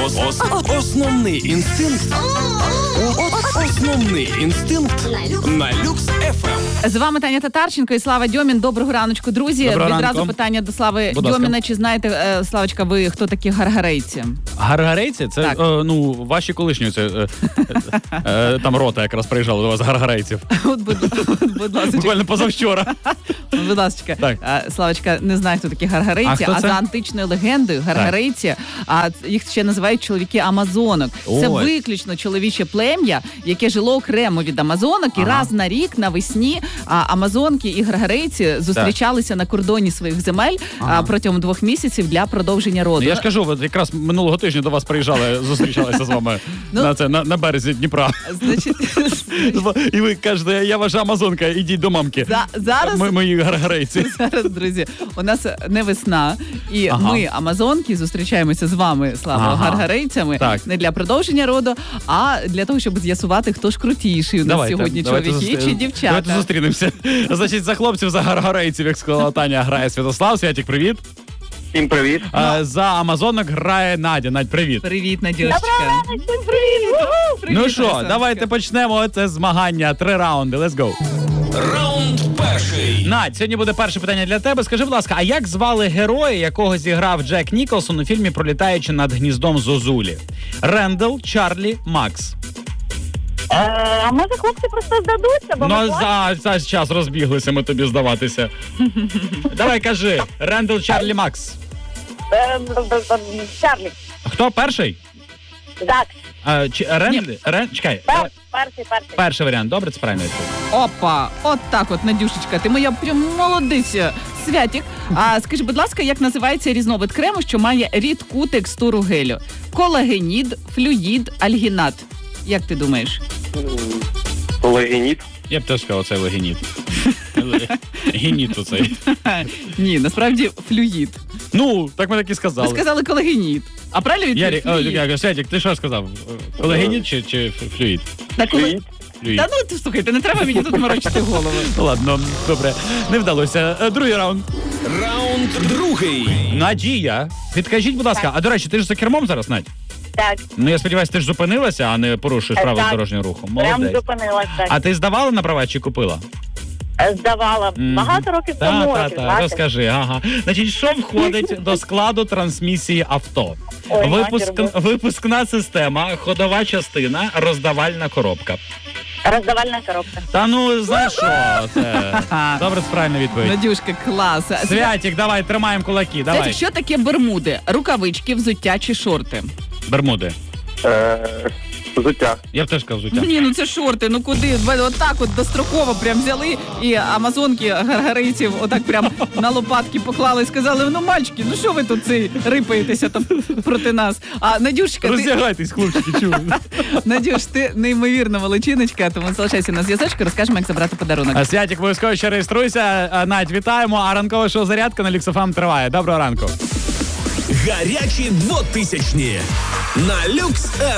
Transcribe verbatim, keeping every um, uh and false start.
Ос- ос- Основний інстинкт. О- Основний інстинкт на Люкс еф ем. З вами Таня Татарченко і Слава Дьомін. Доброго раночку, друзі. Доброго Відразу ранку. питання до Слави Будь ласка. Дьоміна. Чи знаєте, е, Славочка, ви хто такі гаргарейці? Гаргарейці? Це, Так. е, ну, ваші колишні, це, е, е, е, там рота якраз приїжджала до вас, гаргарейців. От, будь, будь ласка. Буквально позавчора. Будь ласка. Так. А, Славочка не знає, хто такі гаргарейці, А хто а це? за античною легендою гаргарейці, а їх ще називають чоловіки амазонок. Це Ой. виключно чоловіче плем'я, яке жило окремо від амазонок, і Ага. раз на рік навесні а, амазонки і гаргарейці зустрічалися на кордоні своїх земель Ага. а, протягом двох місяців для продовження роду. Я ж кажу, от якраз минулого тижня до вас приїжджали, зустрічалися з вами Ну. на, це, на, на березі Дніпра. Значить, І ви кажете, я ваша амазонка, ідіть до мамки. За- зараз- Ми, мої гаргарейці. зараз, друзі, у нас не весна, і Ага. ми, амазонки, зустрічаємося з вами, Слава, Ага. гаргарейцями, Так. не для продовження роду, а для того, щоб з'ясувати, хто ж крутіший у нас Давайте, сьогодні, давайте чоловіки зустр- чи дівчата. Давайте зустрінемося. Значить, за хлопців, за гаргарейців, як сказала Таня, грає Святослав. Святік, привіт. Всім привіт. А, за амазонок грає Надя. Надь, привіт. Привіт, Надюшечка. Ну що, давайте почнемо. Це змагання. Три раунди. Let's go. Раунд перший. Надь, сьогодні буде перше питання для тебе. Скажи, будь ласка, а як звали героя, якого зіграв Джек Ніколсон у фільмі «Пролітаючи над гніздом Зозулі»? Рендел, Чарлі, Макс. Е, а може хлопці просто здадуться, бо Ну, ми за, за час розбіглися ми тобі здаватися. Давай, кажи. Рендел, Чарлі, Макс. е, б- б- б- Чарлі. Хто перший? Так, А, чи, Рендел? Рен, чекай. пер, перший, перший. Перший варіант. Добре, це правильно відповідь. Опа, от так от, Надюшечка, ти моя прям молодиця. Святік, а скажи, будь ласка, як називається різновид крему, що має рідку текстуру гелю? Колагенід, флюїд, альгінат. Як ти думаєш? Легеніт. Я б теж сказав, це легеніт. Геніт оцей. Ні, насправді флюїд. Ну, так ми так і Ви сказали. сказали колагенід. А правильно відповідь? Ярі, о, Флюїд. я, Святік, ти що сказав? Легеніт чи, чи флюїд? Та коли- Флюїд. Флюїд. Та ну ти слухайте, не треба мені тут морочити голову. Ну, ладно, добре. Не вдалося. Е, Другий раунд. Раунд другий. Надія, підкажіть, будь ласка, а до речі, ти ж за кермом зараз, Надь? Так, Ну, я сподіваюся, ти ж зупинилася, а не порушуєш Е, правила так. дорожнього руху. прям Молодець. зупинилась. Так. А ти здавала на права чи купила? Е, Здавала. Мгм. Багато років тому. Так, так, років, так, знаєте. розкажи, ага. Значить, що входить до складу трансмісії авто? Ой, Випуск... матір Божа. Випускна система, ходова частина, роздавальна коробка. Роздавальна коробка. Та ну, знаєш що? Це... Добре, це правильна відповідь. Надюшка, клас. Святік, давай, тримаємо кулаки, давай. Святік, що таке бермуди? Рукавички, взуття чи шорти? Бермуди. Е, Взуття. Я б теж сказав взуття. Ні, ну це шорти, ну куди? Отак от достроково прям взяли і амазонки гаргарийців отак прям на лопатки поклали і сказали, ну мальчики, ну що ви тут цей рипаєтеся там проти нас? А Надюшка, ти, Роздягайтесь, хлопчики, чули. Надюш, ти неймовірна величиночка, тому залишайся на зв'язочку, розкажемо, як забрати подарунок. А Святік, обов'язково ще реєструйся. А, Надь, вітаємо. А ранкове шоу «Зарядка» на Люкс еф ем триває. Доброго ранку. Гарячі двотисячні. На Люкс еф ем.